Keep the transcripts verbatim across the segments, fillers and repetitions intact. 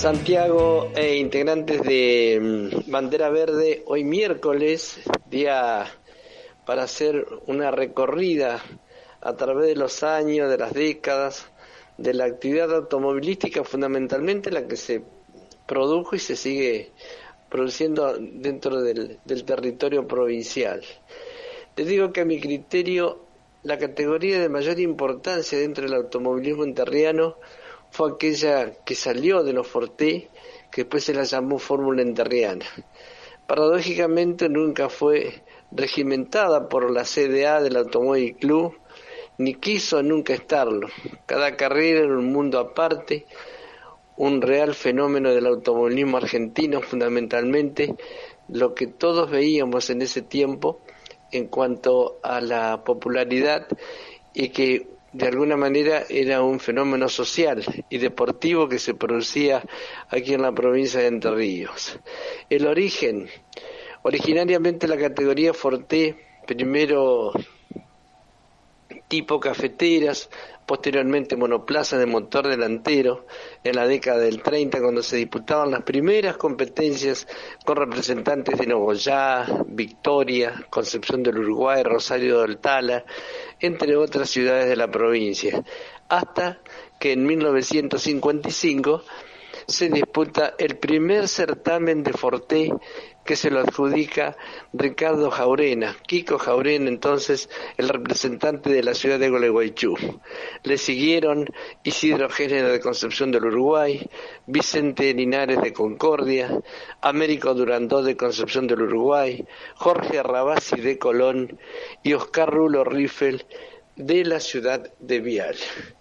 Santiago e integrantes de Bandera Verde, hoy miércoles, día para hacer una recorrida a través de los años, de las décadas, de la actividad automovilística, fundamentalmente la que se produjo y se sigue produciendo dentro del, del territorio provincial. Les digo que a mi criterio la categoría de mayor importancia dentro del automovilismo enterriano fue aquella que salió de los Forté, que después se la llamó Fórmula Enterriana. Paradójicamente nunca fue regimentada por la C D A del Automóvil Club, ni quiso nunca estarlo. Cada carrera era un mundo aparte, un real fenómeno del automovilismo argentino, fundamentalmente lo que todos veíamos en ese tiempo en cuanto a la popularidad, y que de alguna manera era un fenómeno social y deportivo que se producía aquí en la provincia de Entre Ríos. El origen, originariamente la categoría Forté, primero tipo cafeteras, posteriormente monoplaza de motor delantero, en la década del treinta, cuando se disputaban las primeras competencias con representantes de Nogoyá, Victoria, Concepción del Uruguay, Rosario del Tala, entre otras ciudades de la provincia, hasta que en mil novecientos cincuenta y cinco se disputa el primer certamen de Forté, que se lo adjudica Ricardo Jaurena, Kiko Jaurena, entonces el representante de la ciudad de Gualeguaychú. Le siguieron Isidro Género de Concepción del Uruguay, Vicente Linares de Concordia, Américo Durandó de Concepción del Uruguay, Jorge Rabasi de Colón y Oscar Rulo Riffel de la ciudad de Vial.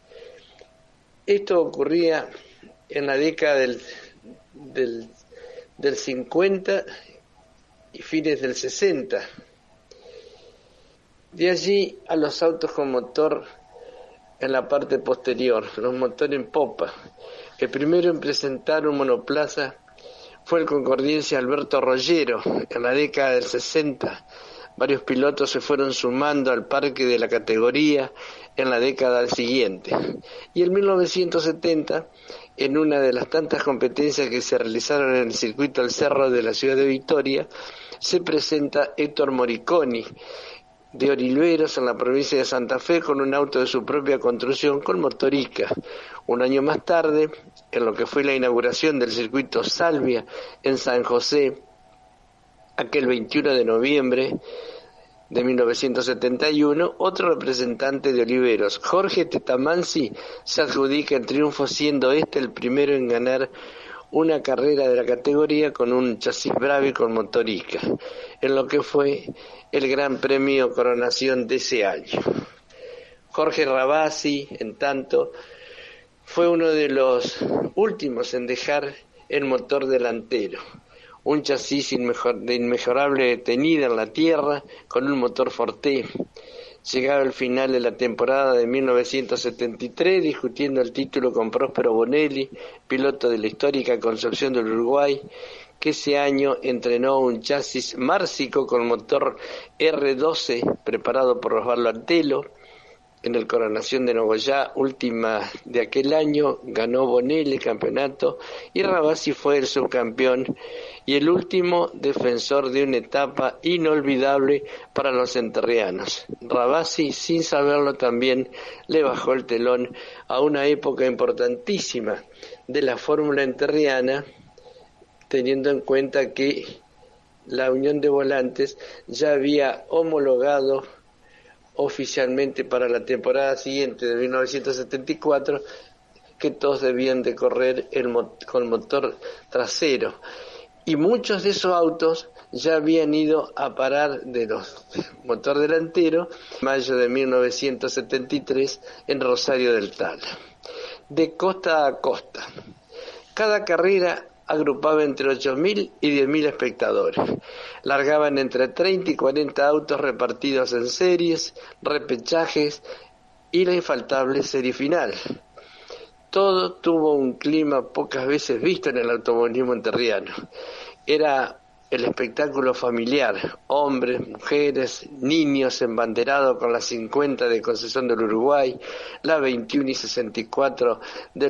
Esto ocurría en la década del, del, del cincuenta y fines del sesenta. De allí a los autos con motor en la parte posterior, los motores en popa. El primero en presentar un monoplaza fue el concordiense Alberto Rollero en la década del sesenta. Varios pilotos se fueron sumando al parque de la categoría en la década siguiente. Y en mil novecientos setenta, en una de las tantas competencias que se realizaron en el circuito del Cerro de la ciudad de Victoria, se presenta Héctor Moriconi, de Oriveros, en la provincia de Santa Fe, con un auto de su propia construcción con motorica. Un año más tarde, en lo que fue la inauguración del circuito Salvia en San José, aquel veintiuno de noviembre de mil novecientos setenta y uno, otro representante de Oliveros, Jorge Tetamansi, se adjudica el triunfo, siendo este el primero en ganar una carrera de la categoría con un chasis Bravi con motorica, en lo que fue el Gran Premio Coronación de ese año. Jorge Rabasi, en tanto, fue uno de los últimos en dejar el motor delantero. Un chasis inmejor, de inmejorable tenida en la tierra, con un motor Forté. Llegaba al final de la temporada de mil novecientos setenta y tres, discutiendo el título con Próspero Bonelli, piloto de la histórica Concepción del Uruguay, que ese año entrenó un chasis Márcico con motor R doce, preparado por Osvaldo Antelo. En el Coronación de Nogoyá, última de aquel año, ganó Bonelli el campeonato y Rabasi fue el subcampeón y el último defensor de una etapa inolvidable para los enterrianos. Rabasi, sin saberlo también, le bajó el telón a una época importantísima de la Fórmula Enterriana, teniendo en cuenta que la Unión de Volantes ya había homologado oficialmente para la temporada siguiente de mil novecientos setenta y cuatro que todos debían de correr el mo- con motor trasero, y muchos de esos autos ya habían ido a parar de los motor delantero en mayo de mil novecientos setenta y tres en Rosario del Tala. De costa a costa, cada carrera agrupaba entre ocho mil y diez mil espectadores. Largaban entre treinta y cuarenta autos repartidos en series, repechajes y la infaltable serie final. Todo tuvo un clima pocas veces visto en el automovilismo enterriano. Era el espectáculo familiar, hombres, mujeres, niños embanderados con la cincuenta de Concepción del Uruguay, la veintiuno y sesenta y cuatro de